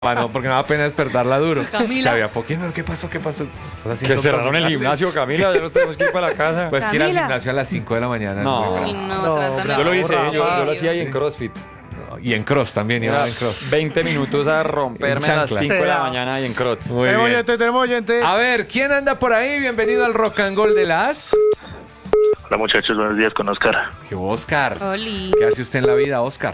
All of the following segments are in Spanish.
no, porque me da pena despertarla duro. Camila. Sabía poquito, ¿qué pasó? ¿Estás Que haciendo cerraron el cosas? gimnasio, Camila, ya nos tenemos que ir para la casa. Pues que ir al Camila. gimnasio a las 5 de la mañana. No. es muy Uy, bravo. no, trátame Yo lo con hice, Rafa. yo lo hacía ahí en CrossFit. Y en cross también, iba en cross. 20 minutos a romperme En a las chanclas. 5 de la Será. mañana ahí en cross. Muy Tenemos bien. oyente, tenemos oyente. A ver, ¿quién anda por ahí? Bienvenido al Rock and Roll de las... Hola muchachos, buenos días con Oscar. ¿Qué Oscar? Oli. ¿Qué hace usted en la vida, Oscar?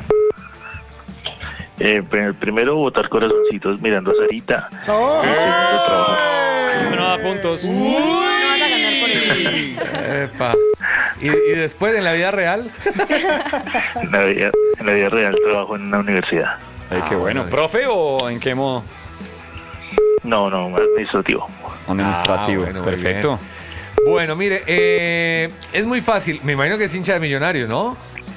Primero botar corazoncitos mirando a Sarita. Oh. Segundo, trabajo. Eso no da puntos. No vas a ganar por eso. Epa. ¿Y después en la vida real? En la vida real trabajo en una universidad. Ay, qué bueno. bueno. ¿Profe o en qué modo? No, administrativo. Administrativo. Ah, bueno, muy Perfecto. Bueno, mire, es muy fácil. Me imagino que es hincha de Millonarios, ¿no?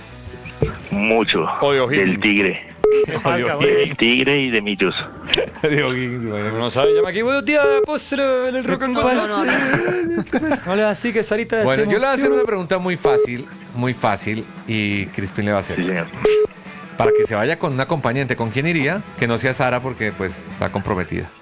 Mucho. O de O'Higgins. Del Tigre. Del Tigre y de Millos. Digo, bueno. No sabe, llama aquí. Buenos días, postre en el rock and roll. No. Hola, así que Sarita. Bueno, yo le voy a hacer una emoción. pregunta muy fácil, y Crispin le va a hacer. Sí, señor. Para que se vaya con un acompañante, ¿con quién iría? Que no sea Sara porque pues está comprometida.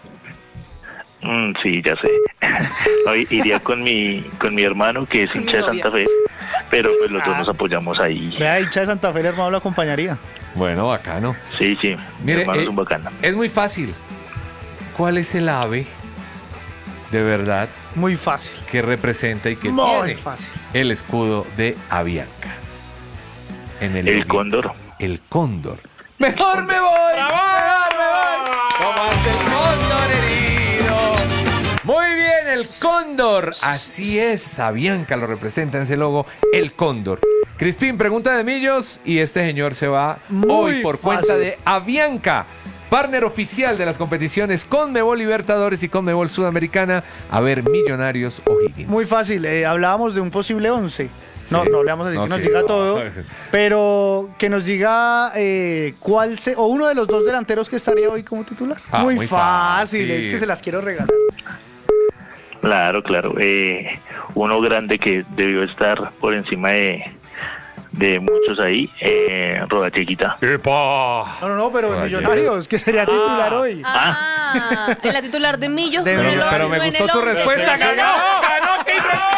Sí, ya sé. No, iría con mi hermano que es Con mi hincha de novia. Santa Fe. Pero pues los dos nos apoyamos ahí. Vea, hincha de Santa Fe, el hermano lo acompañaría. Bueno, bacano. Sí, sí. Mi Mire, hermano es un bacano. es muy fácil. ¿Cuál es el ave de verdad Muy fácil. que representa y que Muy tiene fácil. el escudo de Avianca? En El loguito. cóndor. El cóndor. ¡Mejor me voy! ¡Mejor me voy! ¡Como hace el cóndor herido! Muy bien, el cóndor. Así es, Avianca lo representa en ese logo, el cóndor. Crispín, pregunta de Millos y este señor se va Muy hoy por cuenta fácil. de Avianca, partner oficial de las competiciones Conmebol Libertadores y Conmebol Sudamericana. A ver, Millonarios O'Higgins. Muy fácil. Hablábamos de un posible 11. No, Sí. no hablamos de No, que nos sí. diga todo, pero que nos diga o uno de los dos delanteros que estaría hoy como titular. Ah, muy muy fácil, fácil. es que se las quiero regalar. Claro, claro. Uno grande que debió estar por encima de muchos ahí, Rodalleguita. ¡Epa! No, pero Por Millonarios, que sería titular hoy. En la titular de Millos. De no en el Millos. Pero me no en gustó el tu 11, respuesta, no en el ganó. 11.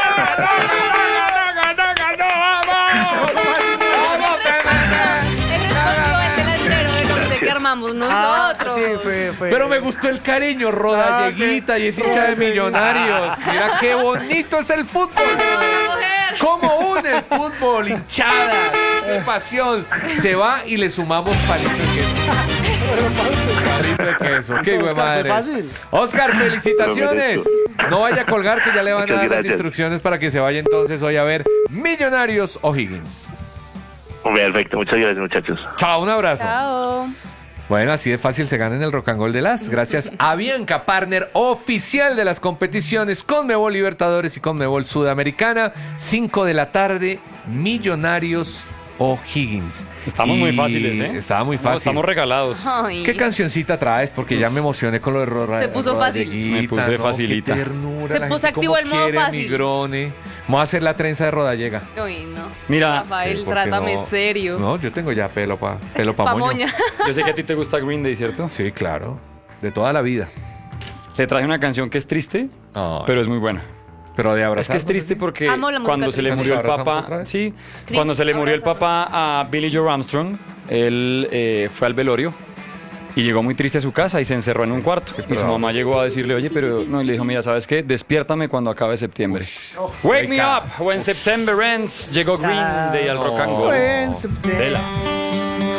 Él respondió el delantero del 11 que armamos nosotros. Sí, fue. Pero me gustó el cariño, Rodalleguita, y es hincha de Millonarios. Mira qué bonito es el fútbol. ¿Cómo une el fútbol? Hinchadas, qué pasión. Se va y le sumamos palito de queso. Palito de queso. Qué Oscar, güey madre. fue fácil. Oscar, felicitaciones. No vaya a colgar que ya le van a Muchas dar las gracias. instrucciones para que se vaya entonces hoy a ver Millonarios O'Higgins. Perfecto, muchas gracias muchachos. Chao, un abrazo. Chao. Bueno, así de fácil se gana en el Rock and Roll de las. Gracias a Avianca, partner oficial de las competiciones Conmebol Libertadores y Conmebol Sudamericana. 5 de la tarde, Millonarios O'Higgins. Estamos muy fáciles, ¿eh? Estaba muy No, fácil. estamos regalados. Ay. ¿Qué cancioncita traes? Porque ya me emocioné con lo de Se puso fácil. Rodalleguita, Me puse ¿no? facilita. Qué ternura. Se la puso gente activo cómo el modo quiere a fácil. mi Grone. Vamos a hacer la trenza de Rodallega. Uy, no. Mira, Rafael, Sí, porque trátame no- serio. No, yo tengo ya pelo pa Pa' moño. moña. yo sé que a ti te gusta Green Day, ¿cierto? Sí, claro. De toda la vida. Te traje una canción que es triste, Ay, pero es muy buena. pero de Es abrazar. que es triste porque Amo la música cuando se le triste. murió el ¿Nos abrazamos otra papá, vez? sí, Chris, cuando se le murió el abrázame. papá a Billy Joe Armstrong, él fue al velorio y llegó muy triste a su casa y se encerró en un cuarto. Y su mamá llegó a decirle, oye, pero no, y le dijo, mira, ¿sabes qué? Despiértame cuando acabe septiembre. Wake me up when September ends. Llegó Green Day al Rock and Roll. Buen septiembre. Velas.